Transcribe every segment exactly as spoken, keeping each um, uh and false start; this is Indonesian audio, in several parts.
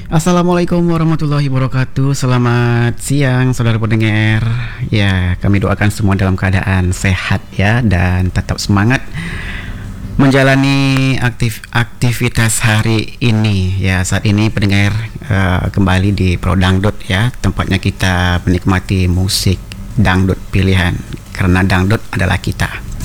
Assalamualaikum warahmatullahi wabarakatuh. Selamat siang saudara pendengar. Ya, kami doakan semua dalam keadaan sehat ya, dan tetap semangat menjalani aktif aktivitas hari ini. Ya, saat ini pendengar uh, kembali di Pro Dangdut ya, tempatnya kita menikmati musik dangdut pilihan, karena dangdut adalah kita.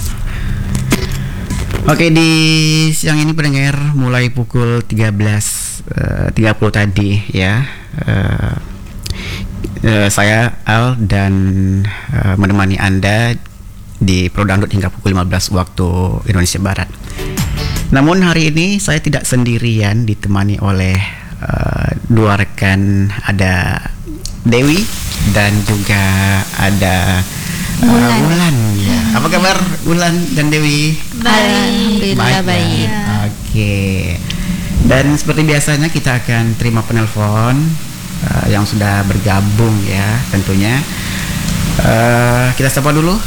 Oke, di siang ini pendengar mulai pukul tiga belas tiga puluh tadi ya, uh, uh, saya Al dan uh, menemani Anda di Pro Dangdut hingga pukul lima belas waktu Indonesia Barat. Namun hari ini saya tidak sendirian, ditemani oleh uh, dua rekan, ada Dewi dan juga ada uh, Wulan. Wulan ya. Apa kabar Wulan dan Dewi? Baik. Alhamdulillah baik. Ya. Oke. Dan seperti biasanya kita akan terima penelpon uh, yang sudah bergabung ya tentunya. Uh, kita sapa dulu.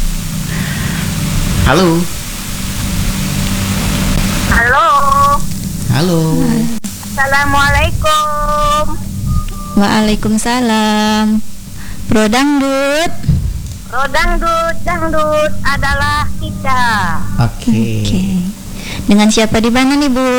Halo. Halo. Halo. Assalamualaikum. Waalaikumsalam. Pro Dangdut. Pro Dangdut, dangdut adalah kita. Oke. Oke. Dengan siapa di mana nih, Bu?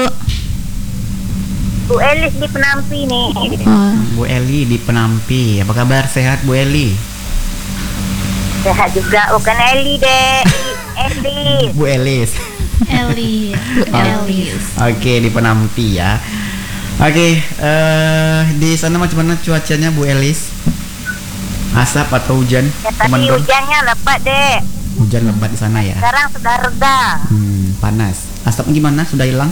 Bu Elis di Penampi nih. Oh, Bu Eli di Penampi. Apa kabar? Sehat Bu Eli? Sehat juga, bukan Eli deh. Elis. Bu Elis. Eli. Elis. Oke, di Penampi ya. Oke, eh di sana macam mana cuacanya Bu Elis? Asap atau hujan? Ya, tadi Mendung? hujannya lebat deh. Hujan lebat di sana ya. Sekarang sudah reda. Hmm, panas. Asapnya gimana? Sudah hilang?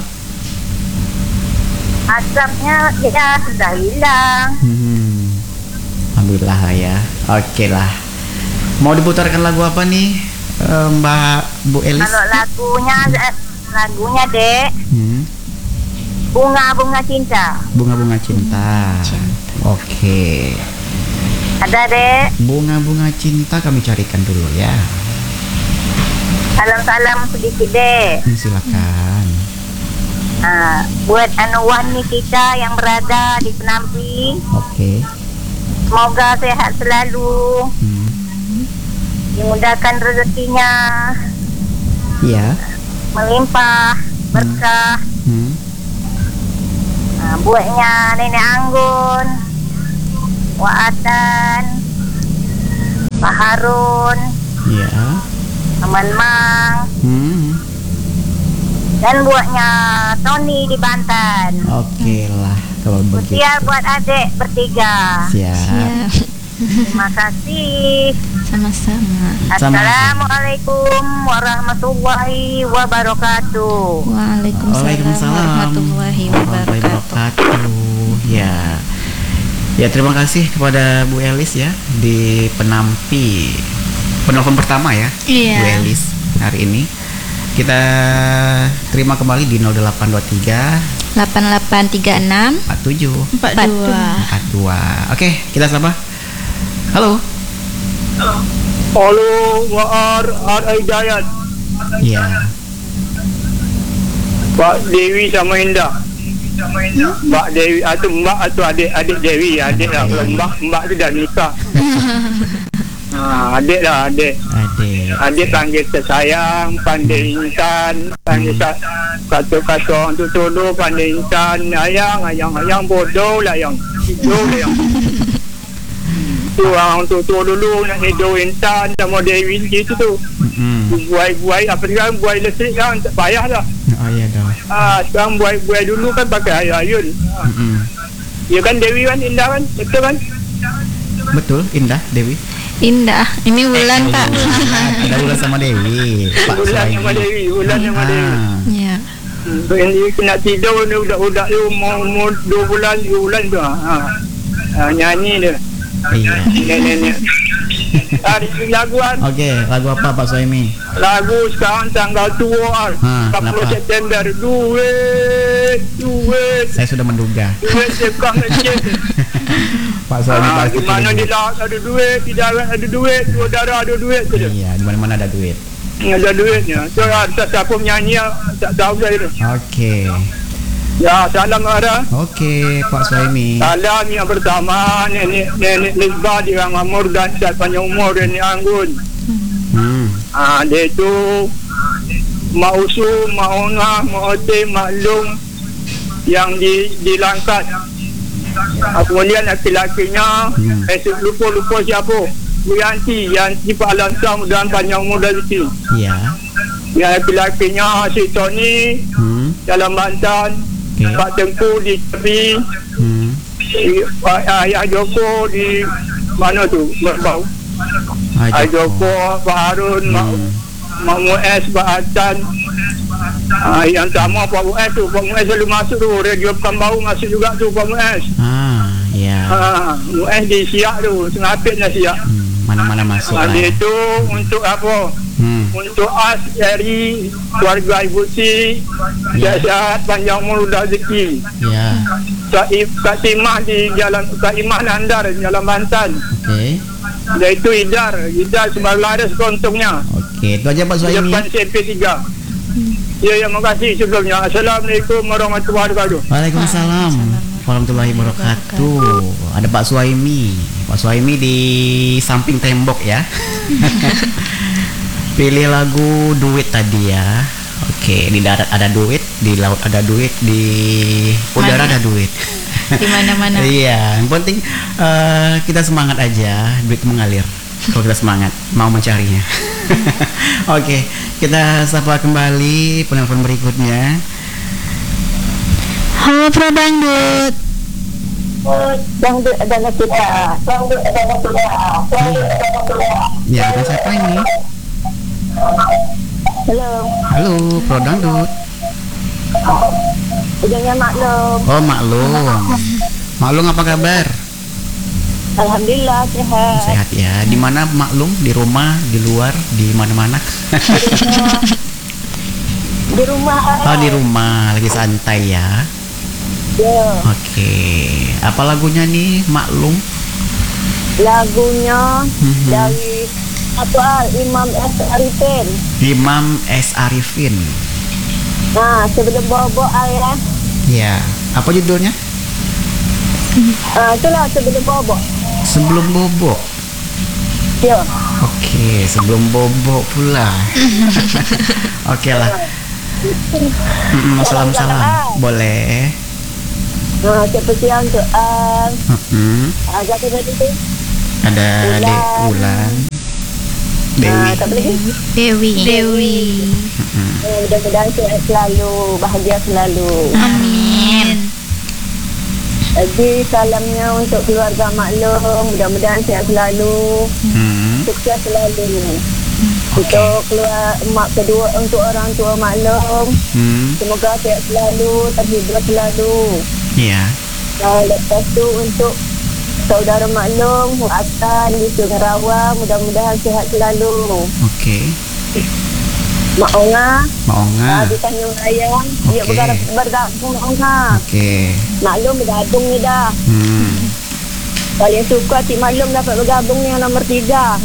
Asapnya ya sudah hilang. Hmm. Alhamdulillah lah ya. Oke lah. Mau diputarkan lagu apa nih, eh, Mbak Bu Elis? Kalau lagunya eh, lagunya dek, Hmm. bunga-bunga cinta. Bunga-bunga cinta. Oke. Ada dek. Bunga-bunga cinta kami carikan dulu ya. Salam-salam sedikit dek. Hmm, silakan. Nah, buat anu wani kita yang berada di Penampi, Oke. semoga sehat selalu, Hmm. dimudahkan rezekinya, Iya. melimpah, berkah. Hmm. Nah, buatnya Nenek Anggun, Wak Atan, Pak Harun, Iya. Aman Mang, Hmm. dan buatnya Tony di Banten. Oke lah kalau begitu. Usia buat adik bertiga. Siap. siap. Terima kasih. Sama-sama. Assalamualaikum warahmatullahi wabarakatuh. Waalaikumsalam, Waalaikumsalam warahmatullahi wabarakatuh. wabarakatuh. Ya. Ya, terima kasih kepada Bu Elis ya di Penampi. Penelpon pertama ya, Iya. Bu Elis hari ini. Kita terima kembali di nol delapan dua tiga delapan delapan tiga enam empat tujuh empat dua. empat dua. Oke, kita sapa. Halo. Halo, Waar Ar Hidayat, Iya. Pak Dewi sama Indah. Mbak Dewi atau Mbak atau adik adik Dewi, adik lah. Kalau Mbak Mbak tu dah nikah. Ha, adik lah adik. Adik. Adik panggil tersayang, pandai insan, panggil sa- kata-kata orang tu tolong, pandai insan, ayang, ayang, ayang bodoh lah yang. Bodoh lah yang. Tu orang tu tu dulu nak hidup insan sama Dewi gitu tu. Mm-mm. Buai-buai apa sekarang buai listrik kan tak payah dah. Oh iya dong. Ah, sekarang buai-buai dulu kan pakai air ayun. Ah. Mm-mm. Ya kan Dewi kan indah kan? Betul kan? Betul, Indah Dewi. Indah. Ini Wulan, Pak. Ada Wulan sama Dewi. Pak Bulan Suhaimi. sama Dewi, bulan sama Dewi. Ah. Ya. Hmm, ini kena tidur ni budak-budak tu mau mau dua bulan, dua bulan tu. Ha. Ah, nyanyi dia. Iya. Nenek-nenek. Ah, ini lagu kan. Oke, lagu apa Pak Suhaimi? Lagu sekarang tanggal dua Ha, empat puluh kenapa? September. Duit, duit. Saya sudah menduga. Duit dekat masjid. Pak Suhaimi Ah, pasti di mana pilih. di laut ada duit, di darat ada duit, dua darah ada duit saja. Iya, di mana-mana ada duit. Ada duitnya. So, tak siapa menyanyi tak tahu saya tu. Oke. Ya, salam Ara. Okey, Pak Suhaimi. Salam yang pertama Nenek Nenek Lisbah di Orang Amur dan Syed Panjang Umur dan Nenek Anggun. Hmm. Ah, dia tu Mak Usu, Mak Ongah, Mak Otim, Mak Long yang di dilangkat. Ah, kemudian laki-lakinya Hmm. eh lupa-lupa siapa. Bu Yanti, Yanti Pak Lansam dan Panjang Umur dan Rezeki. Ya. Yang laki-lakinya si Tony Hmm. dalam Bantan, Okey. Pak Tengku di Tepi, Hmm. si Pak Ayah Joko di mana tu? Berbau. Ayah Ajak. Joko, Pak Harun, Mak Hmm. Mak Muaz, Pak Hasan. Ah, yang sama Pak Muaz tu, Pak Muaz selalu masuk tu, radio Pekanbaru masuk juga tu Pak Muaz. Ah, ya. Ah, Muaz di Siak tu, Sengapitnya Siak. Hmm. Mana-mana masuk Ah, lah. dia tu untuk apa? Hmm. Untuk as dari keluarga Ibu Si, Ya. sihat panjang umur dan rezeki. Ya. Kak, I- Kak Timah di jalan Kak Imah Nandar Jalan Bantan. Okey. Dia itu Idar, Idar sebagai laras kelontongnya. Okey, itu aja Pak Di Suhaimi. depan C P tiga. Ya, ya, terima kasih sebelumnya. Assalamualaikum warahmatullahi wabarakatuh. Waalaikumsalam warahmatullahi wabarakatuh. Ada Pak Suhaimi. Pak Suhaimi di samping tembok ya. Pilih lagu Duit tadi ya. Oke, di darat ada duit, di laut ada duit, di udara Mana? ada duit. Di mana-mana. Iya, yang penting eh, kita semangat aja, duit mengalir. Kalau kita semangat, mau mencarinya. Oke, kita sapa kembali penelpon berikutnya. Halo Pro Dangdut. Dangdut adalah kita. Dangdut adalah kita. Ya, dengan siapa ini? Halo. Halo, Pro Dangdut. Ujungnya maklum. Oh, Maklum. Maklum apa kabar? Alhamdulillah sehat. Sehat ya. Di mana Maklum? Di rumah, di luar, di mana-mana? Di rumah. Oh, di rumah, lagi santai ya. Ya. Oke. Apa lagunya nih, Maklum? Lagunya Mhm. dari apa Imam S. Arifin. Imam S. Arifin. Nah, sebelum bobo ayah. Ya. Apa judulnya? Ah, itulah sebelum bobo. Sebelum bobo. Ya. Oke, sebelum bobo pula. Oke lah. Mm-mm, Salam-salam. Boleh. Nah, kepercayaan untuk ah, Mm-mm. agak tadi tu. Ada Ulan. Dek Ulan. Dewi. Ah, tak boleh. Dewi. Dewi. Mm-mm. Eh, mudah-mudahan sihat selalu, bahagia selalu. Amin. Jadi salamnya untuk keluarga Maklum, mudah-mudahan sihat selalu, Hmm. sukses selalu. Okey. Untuk keluar mak kedua, untuk orang tua Maklum, Hmm. semoga sihat selalu, terhibur selalu. Iya. Dan lepas tu untuk saudara Maklum, Huatan di Sungai Rawa, mudah-mudahan sihat selalu. Oke. Mak Onga, Mak Onga. ah, di Tanjung Rayang, dia Okey. bergarap bergabung Mak Onga. Oke. Maklum bergabung ni dah. Hmm. Paling suka Cik Maklum dapat bergabung ni yang nombor tiga.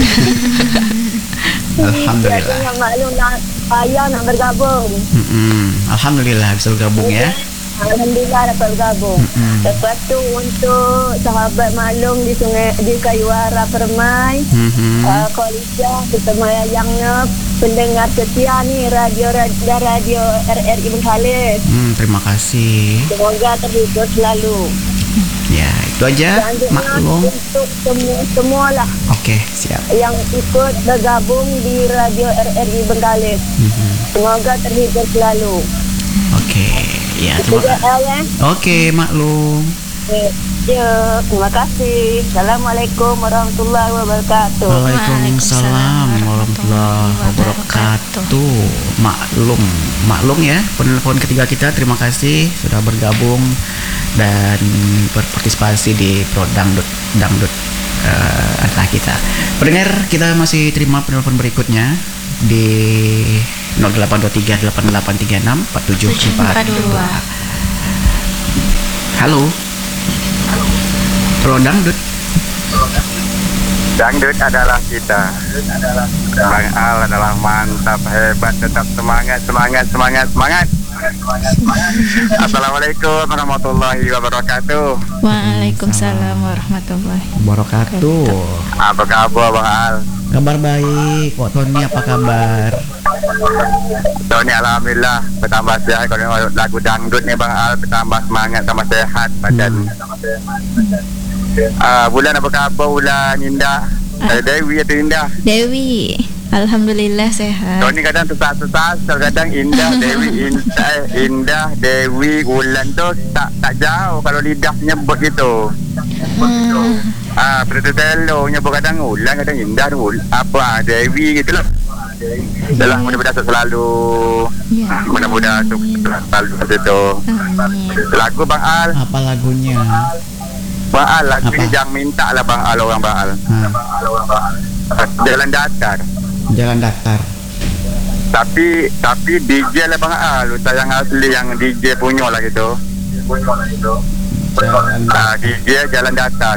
Alhamdulillah. Biasanya Maklum nak payah nak bergabung. Mm-mm. Alhamdulillah bisa bergabung ya. Alhamdulillah dapat bergabung. Mm-mm. Lepas tu untuk sahabat Maklum di Sungai di Kayuara Permai, Mhm. uh, Koalisa bersama yangnya pendengar setia ni radio radio, radio R R I Bengkalis. Hmm, terima kasih. Semoga terhibur selalu. Ya, itu aja. Selanjutnya Maklum. untuk semua semualah Oke, siap. yang ikut bergabung di radio R R I Bengkalis. Mhm. Semoga terhibur selalu. Oke, ya Itu terima je kasih. El ya. Oke, Maklum. Eh, Ya, terima kasih. Assalamualaikum warahmatullahi wabarakatuh. Waalaikumsalam warahmatullahi wabarakatuh. Maklum, maklum ya. Penelpon ketiga kita, terima kasih sudah bergabung dan berpartisipasi di Pro Dangdut Dangdut uh, adalah kita. Pendengar, kita masih terima penelpon berikutnya di nol delapan dua tiga delapan delapan tiga enam empat tujuh empat dua. Halo. Pro Dangdut. Dangdut adalah kita. Bang Al adalah mantap, hebat, tetap semangat, semangat, semangat, semangat. Assalamualaikum warahmatullahi wabarakatuh. Waalaikumsalam warahmatullahi Wabarakatuh. Apa kabar Bang Al? Kabar baik. Wak Tony apa kabar? Tahun ni alhamdulillah bertambah sihat. Kalau lagu dangdut ni Bang Al bertambah semangat, tambah sehat badan. Ah, bulan apa khabar bulan Indah? Ah. Dewi atau Indah? Dewi. Alhamdulillah sehat. Tahun ni kadang sesat-sesat, kadang Indah, Dewi, Indah, Indah, Dewi, Wulan tu tak tak jauh kalau lidah nyebut gitu. Hmm. Ah, betul telo nyebut kadang Wulan, kadang Indah, Wul, apa Dewi gitu lah. Dah mudah-mudahan selalu. Ya. Mudah-mudahan selalu macam tu. Amin. Lagu Bang Al, Apa lagunya? Bang Al lagu Apa? ni jangan minta lah Bang Al, orang Bang Al. Ha, Jalan datar. Jalan datar. Tapi tapi D J lah Bang Al, sayang asli yang D J punya lah gitu. Jalan Ah, D J Jalan Datar.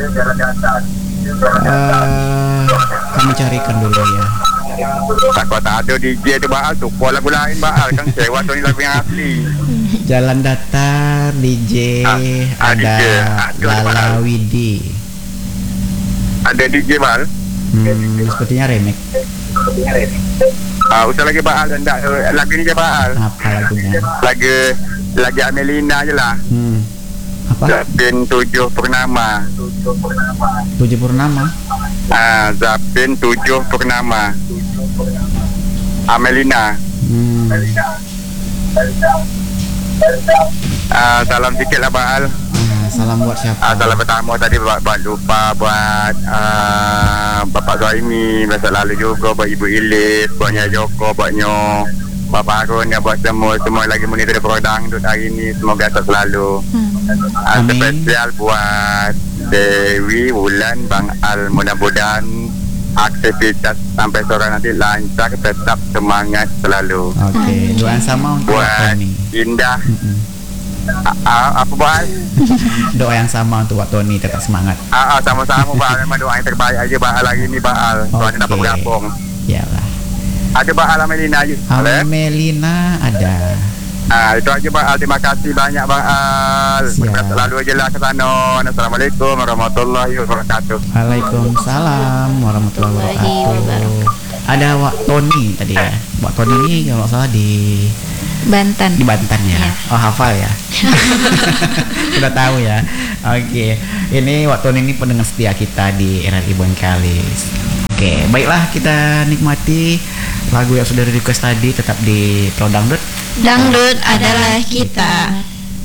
Eh, kami carikan dulu ya. Takut tak ada D J tu Bang Al, tukar lagu lain Bang Al, kan sewa tu ni lagu yang asli. Jalan datar D J Ah, ah, ada D J. Ada Lala Bang. Widi. Ada D J Bang Al. Hmm, sepertinya remake. Ah, usah lagi Bang Al, dan uh, lagu ni je Bang Al. Apa lagunya? Lagu lagi Amelina je lah. Hmm. Apa? Zapin tujuh Purnama. Tujuh Purnama. Ah, Zapin tujuh Purnama. Amelina. Hmm. Ah, salam sikit lah Bang Al. Ah, salam buat siapa? Ah, salam pertama tadi buat, buat lupa buat ah, Bapak Zaimi masa lalu juga, buat Ibu Ilis, buatnya Joko, buatnya Bapak Harun, ya, buat semua semua lagi monitor program untuk hari ini, semoga sehat selalu. Ah, Amin. spesial buat Dewi, Wulan, Bang Al, mudah-mudahan aktivitas sampai sore nanti lancar, tetap semangat selalu. Oke, doa yang sama untuk Wak Buat Tony. Indah. Mm-mm. Ah, ah, apa Bang? Doa yang sama untuk Wak Tony, tetap semangat. Ah, ah, sama-sama Bang. Memang doa yang terbaik aja Bang Al hari ni Bang Al. Soalnya dapat Oke. bergabung. Iyalah. Ada Bang Al Amelina aja. Boleh? Amelina ada. Ah, itu aja Bang Al. Terima kasih banyak Bang Al. Siap. Berkat selalu aja lah ke sana. Assalamualaikum warahmatullahi wabarakatuh. Waalaikumsalam warahmatullahi Warahmatullahi wabarakatuh. Ada Wak Tony tadi ya. Wak Tony ini kalau nggak salah di Banten. di Banten ya. Iya. Oh, hafal ya. Sudah tahu ya. Oke. Ini Wak Tony ini pendengar setia kita di R R I Bengkalis. Oke, baiklah kita nikmati lagu yang sudah di request tadi, tetap di Pro Dangdut. Dangdut adalah kita.